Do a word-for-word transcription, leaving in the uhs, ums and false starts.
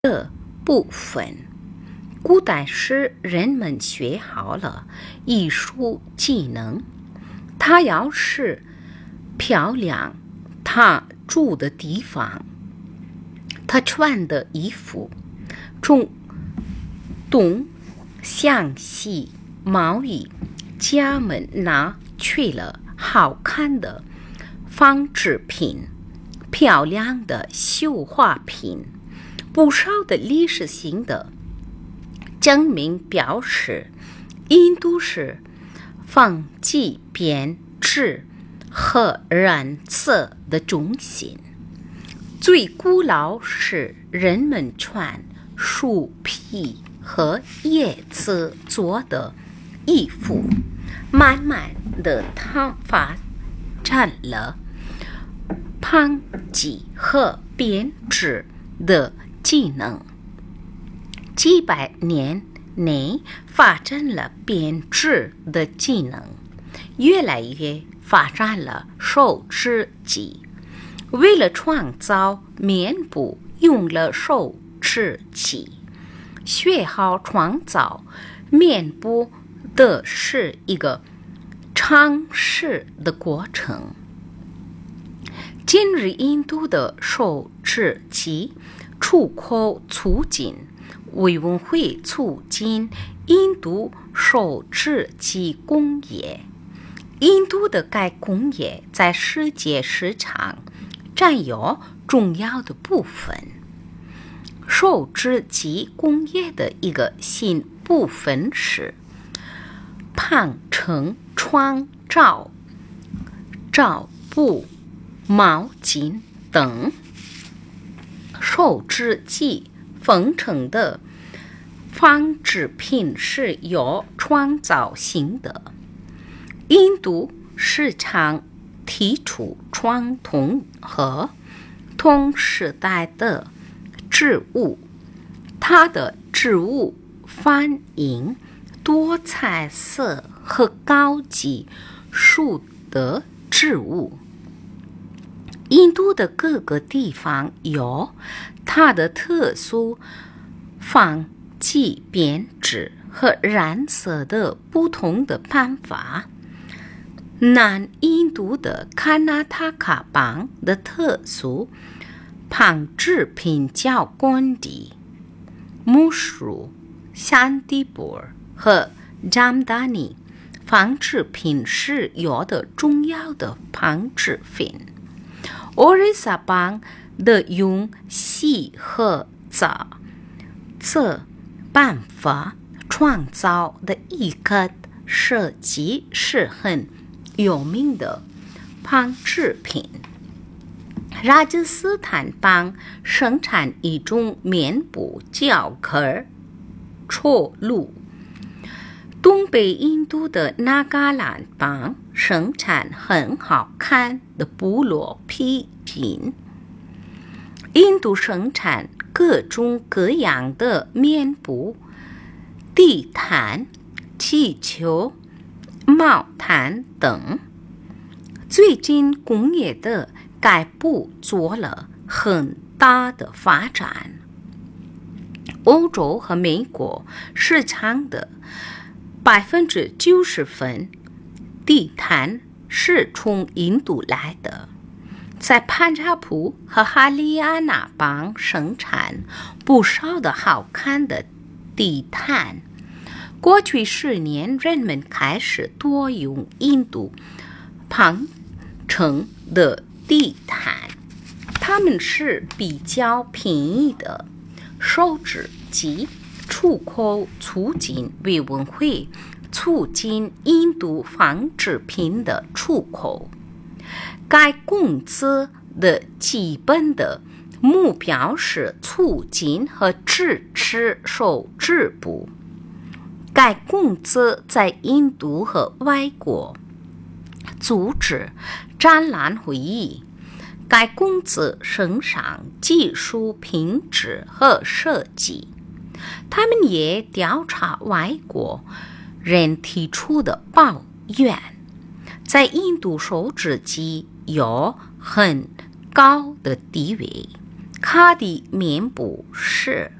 的部分。古代时人们学好了艺术技能，他要是漂亮，他住的地方，他穿的衣服，从东向西贸易家们拿去了好看的纺织品，漂亮的绣花品。不少的历史性的证明表示，印度是纺机编织和染色的中心。最古老是人们穿树皮和叶子做的衣服，慢慢的它发展了纺机和编织的技能。几百年内发展了编织的技能，越来越发展了手织机。为了创造面部，用了手织机。学好创造面部的是一个长时的过程。今日印度的手织机出口促进委员会促进印度手织机工业。印度的该工业在世界市场占有重要的部分。手织机工业的一个新部分是纺成床罩、罩布、毛巾等。手织机缝成的纺织品是有创造性的。印度市场提出传统和同时代的织物，它的织物反映多彩色和高级数的织物。印度的各个地方有它的特殊纺机编织和染色的不同的办法。南印度的卡纳塔卡邦的特殊纺织品叫贡地、木梳、香迪布尔和詹达尼。纺织品是有的重要的纺织品。奥瑞萨邦的用锡和杂这办法创造的一个设计是很有名的纺织品。拉吉斯坦邦生产一种面部叫克绰路。东北印度的纳嘎兰邦生产很好看的部落皮品。印度生产各种各样的面部、地毯、气球、毛毯等。最近工业的该部做了很大的发展。欧洲和美国市场的百分之九十分地毯是从印度来的。在潘查普和哈里亚纳邦生产不少的好看的地毯。过去十年，人们开始多用印度纺成的地毯，它们是比较便宜的。手织机出口促进委员会促进印度纺织品的出口。该公司的基本的目标是促进和支持手织部。该公司在印度和外国组织展览会议。该公司生产技术品质和设计。他们也调查外国人提出的抱怨。在印度手织机有很高的地位。 它的名不是